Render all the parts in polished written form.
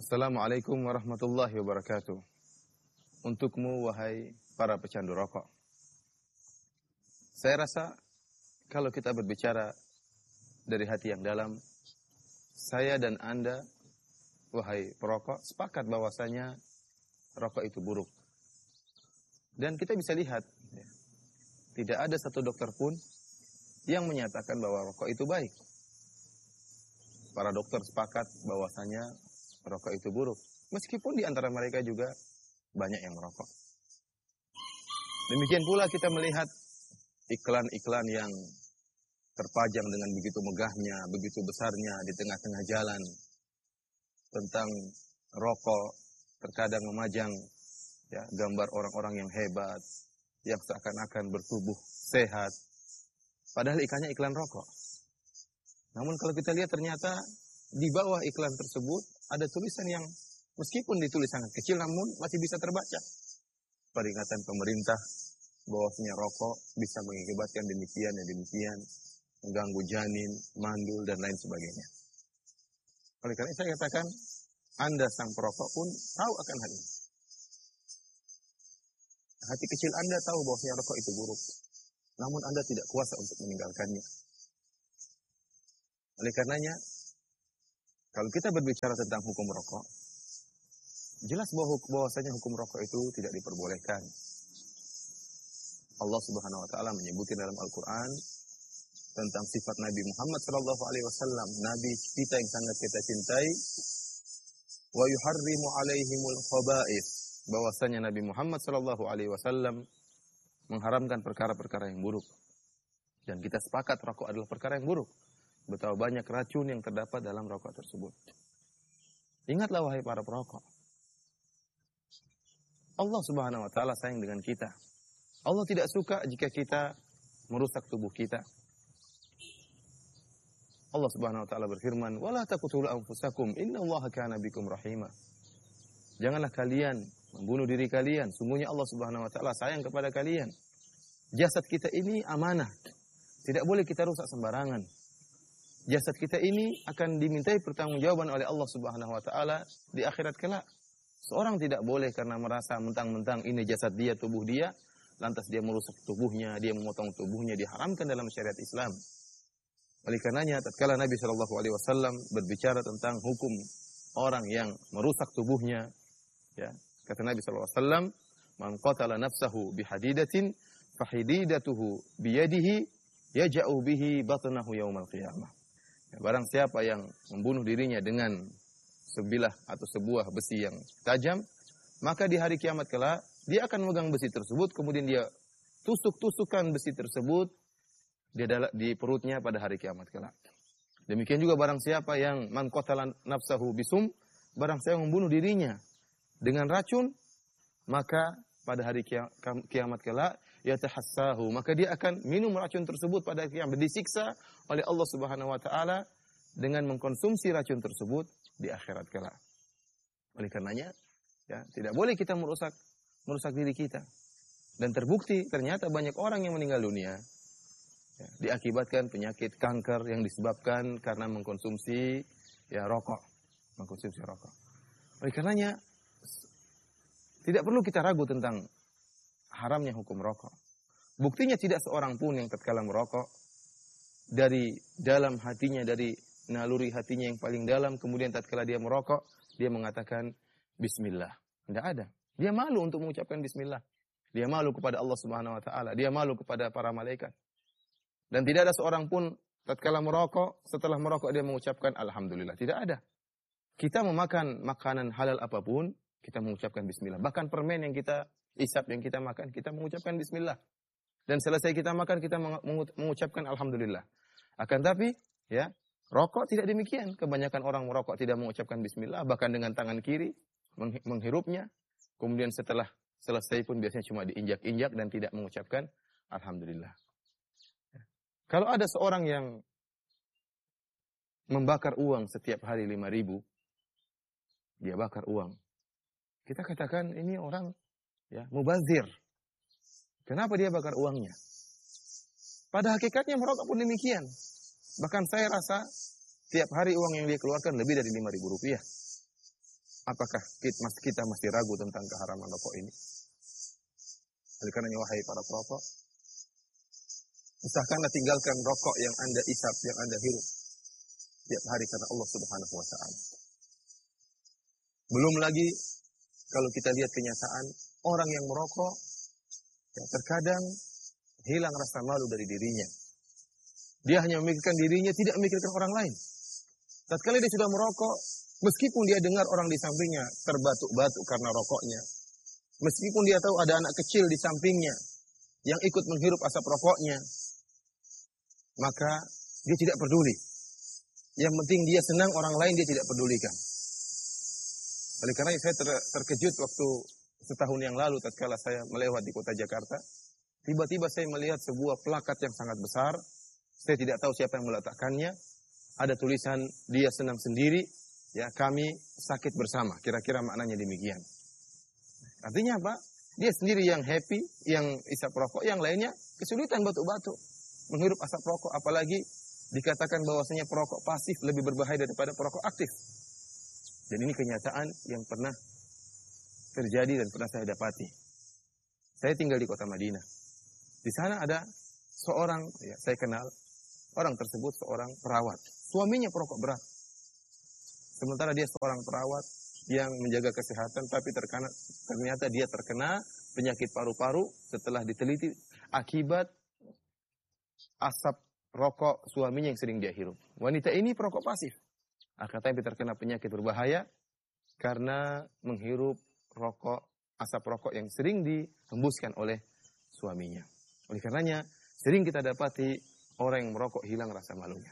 Assalamualaikum warahmatullahi wabarakatuh. Untukmu wahai para pecandu rokok. Saya rasa kalau kita berbicara dari hati yang dalam, saya dan Anda wahai perokok sepakat bahwasanya rokok itu buruk. Dan kita bisa lihat, tidak ada satu dokter pun yang menyatakan bahwa rokok itu baik. Para dokter sepakat bahwasanya rokok itu buruk. Meskipun di antara mereka juga banyak yang merokok. Demikian pula kita melihat iklan-iklan yang terpajang dengan begitu megahnya, begitu besarnya di tengah-tengah jalan. Tentang rokok, terkadang memajang gambar orang-orang yang hebat, yang seakan-akan bertubuh sehat. Padahal iklannya iklan rokok. Namun kalau kita lihat ternyata di bawah iklan tersebut ada tulisan yang meskipun ditulis sangat kecil namun masih bisa terbaca. Peringatan pemerintah bahwasanya rokok bisa mengakibatkan demikian dan demikian, mengganggu janin, mandul dan lain sebagainya. Oleh karena itu saya katakan, Anda sang perokok pun tahu akan hal ini. Hati kecil Anda tahu bahwasanya rokok itu buruk. Namun Anda tidak kuasa untuk meninggalkannya. Oleh karenanya, kalau kita berbicara tentang hukum rokok, jelas bahwasanya hukum rokok itu tidak diperbolehkan. Allah Subhanahu wa taala menyebutkan dalam Al-Qur'an tentang sifat Nabi Muhammad sallallahu alaihi wasallam, nabi kita yang sangat kita cintai, wa yuharrimu alaihimul khaba'ith, bahwasanya Nabi Muhammad sallallahu alaihi wasallam mengharamkan perkara-perkara yang buruk. Dan kita sepakat rokok adalah perkara yang buruk. Betapa banyak racun yang terdapat dalam rokok tersebut. Ingatlah wahai para perokok. Allah Subhanahu wa taala sayang dengan kita. Allah tidak suka jika kita merusak tubuh kita. Allah Subhanahu wa taala berfirman, "Wala taqtulu anfusakum, innallaha kana bikum rahima." Janganlah kalian membunuh diri kalian. Sungguhnya Allah Subhanahu wa taala sayang kepada kalian. Jasad kita ini amanah. Tidak boleh kita rusak sembarangan. Jasad kita ini akan dimintai pertanggungjawaban oleh Allah Subhanahu wa taala di akhirat kelak. Seorang tidak boleh karena merasa mentang-mentang ini jasad dia, tubuh dia, lantas dia merusak tubuhnya, dia memotong tubuhnya, diharamkan dalam syariat Islam. Oleh karenanya tatkala Nabi sallallahu alaihi wasallam berbicara tentang hukum orang yang merusak tubuhnya, kata Nabi sallallahu alaihi wasallam, "Man qatala nafsahu bihadidatin fahididatuhu biyadihi yaja'u bihi batnahu yaumal qiyamah." Barang siapa yang membunuh dirinya dengan sebilah atau sebuah besi yang tajam, maka di hari kiamat kelak dia akan memegang besi tersebut, kemudian dia tusuk-tusukan besi tersebut di perutnya pada hari kiamat kelak. Demikian juga barang siapa yang man qatala nafsahu bisum, barang siapa yang membunuh dirinya dengan racun, maka pada hari kiamat kelak yatahassahu, maka dia akan minum racun tersebut pada kiamat, disiksa oleh Allah Subhanahu wa taala dengan mengkonsumsi racun tersebut di akhirat kelak. Oleh karenanya, tidak boleh kita merusak diri kita. Dan terbukti ternyata banyak orang yang meninggal dunia diakibatkan penyakit kanker yang disebabkan karena mengkonsumsi rokok. Oleh karenanya tidak perlu kita ragu tentang haramnya hukum rokok. Buktinya tidak seorang pun yang tatkala merokok dari dalam hatinya, dari naluri hatinya yang paling dalam, kemudian tatkala dia merokok, dia mengatakan bismillah. Tidak ada. Dia malu untuk mengucapkan bismillah. Dia malu kepada Allah Subhanahu wa taala, dia malu kepada para malaikat. Dan tidak ada seorang pun tatkala merokok, setelah merokok dia mengucapkan alhamdulillah. Tidak ada. Kita memakan makanan halal apapun, kita mengucapkan bismillah. Bahkan permen yang kita isap, yang kita makan, kita mengucapkan bismillah. Dan selesai kita makan, kita mengucapkan alhamdulillah. Akan tapi, rokok tidak demikian. Kebanyakan orang merokok tidak mengucapkan bismillah, bahkan dengan tangan kiri menghirupnya. Kemudian setelah selesai pun biasanya cuma diinjak-injak dan tidak mengucapkan alhamdulillah. Kalau ada seorang yang membakar uang setiap hari 5.000, dia bakar uang. Kita katakan ini orang mubazir. Kenapa dia bakar uangnya? Pada hakikatnya merokok pun demikian. Bahkan saya rasa tiap hari uang yang dia keluarkan lebih dari 5.000 rupiah. Apakah kita masih ragu tentang keharaman rokok ini? Oleh karenanya wahai para perokok, usahakanlah tinggalkan rokok yang Anda isap, yang Anda hirup tiap hari karena Allah Subhanahu wa taala. Belum lagi kalau kita lihat kenyataan orang yang merokok ya, terkadang hilang rasa malu dari dirinya. Dia hanya memikirkan dirinya, tidak memikirkan orang lain. Tatkala dia sudah merokok, meskipun dia dengar orang di sampingnya terbatuk-batuk karena rokoknya, meskipun dia tahu ada anak kecil di sampingnya yang ikut menghirup asap rokoknya, maka dia tidak peduli. Yang penting dia senang, orang lain dia tidak pedulikan. Oleh karena saya terkejut waktu setahun yang lalu tatkala saya melewat di kota Jakarta. Tiba-tiba saya melihat sebuah plakat yang sangat besar. Saya tidak tahu siapa yang meletakkannya. Ada tulisan dia senang sendiri, ya kami sakit bersama. Kira-kira maknanya demikian. Artinya apa? Dia sendiri yang happy, yang isap rokok, yang lainnya kesulitan batuk-batuk menghirup asap rokok. Apalagi dikatakan bahwasanya perokok pasif lebih berbahaya daripada perokok aktif. Dan ini kenyataan yang pernah terjadi dan pernah saya dapati. Saya tinggal di kota Madinah. Di sana ada seorang, ya, saya kenal, orang tersebut seorang perawat. Suaminya perokok berat. Sementara dia seorang perawat yang menjaga kesehatan, tapi ternyata dia terkena penyakit paru-paru setelah diteliti akibat asap rokok suaminya yang sering dia hirup. Wanita ini perokok pasif. Akan tetapi terkena penyakit berbahaya karena menghirup asap rokok yang sering dihembuskan oleh suaminya. Oleh karenanya, sering kita dapati orang yang merokok hilang rasa malunya.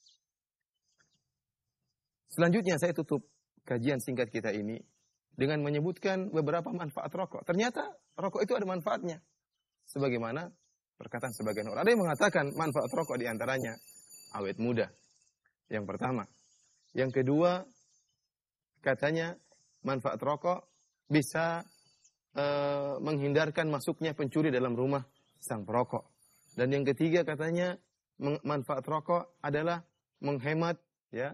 Selanjutnya saya tutup kajian singkat kita ini dengan menyebutkan beberapa manfaat rokok. Ternyata rokok itu ada manfaatnya. Sebagaimana perkataan sebagian orang. Ada yang mengatakan manfaat rokok diantaranya awet muda. Yang pertama. Yang kedua, katanya manfaat rokok bisa menghindarkan masuknya pencuri dalam rumah sang perokok. Dan yang ketiga katanya manfaat rokok adalah menghemat ya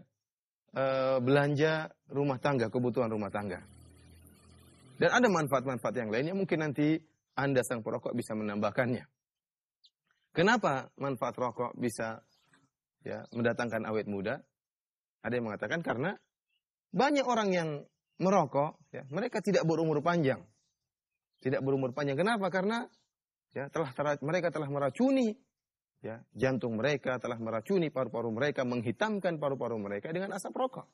belanja rumah tangga, kebutuhan rumah tangga. Dan ada manfaat-manfaat yang lainnya mungkin nanti Anda sang perokok bisa menambahkannya. Kenapa manfaat rokok bisa ya mendatangkan awet muda? Ada yang mengatakan karena banyak orang yang merokok, ya, mereka tidak berumur panjang. Tidak berumur panjang. Kenapa? Karena ya, mereka telah meracuni ya, jantung mereka, telah meracuni paru-paru mereka, menghitamkan paru-paru mereka dengan asap rokok.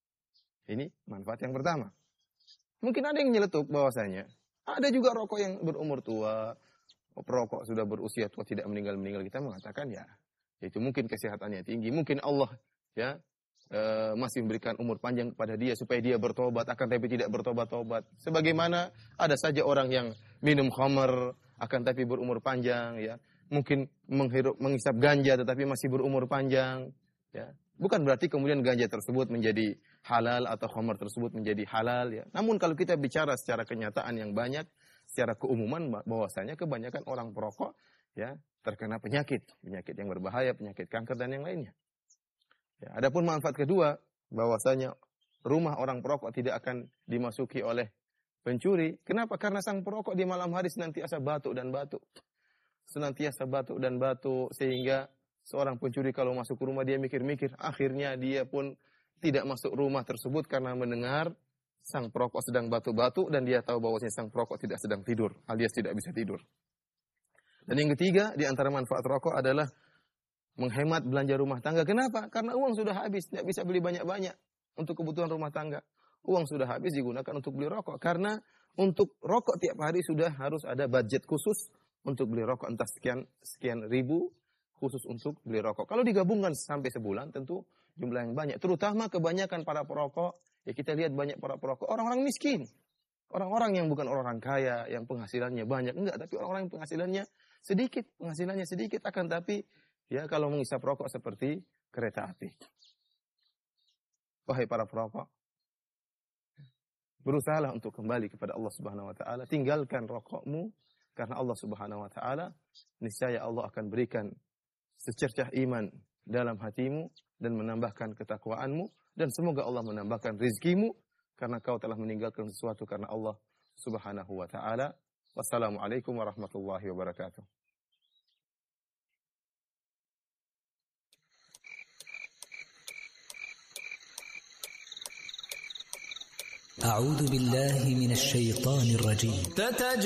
Ini manfaat yang pertama. Mungkin ada yang nyeletuk bahwasanya ada juga rokok yang berumur tua, perokok sudah berusia tua tidak meninggal. Kita mengatakan ya, itu mungkin kesehatannya tinggi, mungkin Allah ya masih memberikan umur panjang kepada dia supaya dia bertobat, akan tapi tidak bertobat-tobat. Sebagaimana ada saja orang yang minum khamar akan tapi berumur panjang ya. Mungkin menghisap ganja tetapi masih berumur panjang ya. Bukan berarti kemudian ganja tersebut menjadi halal atau khamar tersebut menjadi halal ya. Namun kalau kita bicara secara kenyataan yang banyak, secara keumuman bahwasanya kebanyakan orang perokok ya terkena penyakit yang berbahaya, penyakit kanker dan yang lainnya. Ya, adapun manfaat kedua, bahwasanya rumah orang perokok tidak akan dimasuki oleh pencuri. Kenapa? Karena sang perokok di malam hari senantiasa batuk dan batuk. Senantiasa batuk dan batuk, sehingga seorang pencuri kalau masuk ke rumah dia mikir-mikir. Akhirnya dia pun tidak masuk rumah tersebut karena mendengar sang perokok sedang batuk-batuk dan dia tahu bahwasanya sang perokok tidak sedang tidur, alias tidak bisa tidur. Dan yang ketiga, di antara manfaat rokok adalah menghemat belanja rumah tangga. Kenapa? Karena uang sudah habis, tidak bisa beli banyak-banyak untuk kebutuhan rumah tangga. Uang sudah habis digunakan untuk beli rokok. Karena untuk rokok tiap hari sudah harus ada budget khusus untuk beli rokok. Entah sekian ribu khusus untuk beli rokok. Kalau digabungkan sampai sebulan tentu jumlah yang banyak. Terutama kebanyakan para perokok, ya kita lihat banyak para perokok, orang-orang miskin. Orang-orang yang bukan orang kaya, yang penghasilannya banyak. Enggak, tapi orang-orang yang penghasilannya sedikit. Akan tapi ya, kalau menghisap rokok seperti kereta api. Wahai para perokok, berusahalah untuk kembali kepada Allah Subhanahu wa taala, tinggalkan rokokmu karena Allah Subhanahu wa taala niscaya Allah akan berikan secercah iman dalam hatimu dan menambahkan ketakwaanmu dan semoga Allah menambahkan rizkimu karena kau telah meninggalkan sesuatu karena Allah Subhanahu wa taala. Wassalamualaikum warahmatullahi wabarakatuh. أعوذ بالله من الشيطان الرجيم.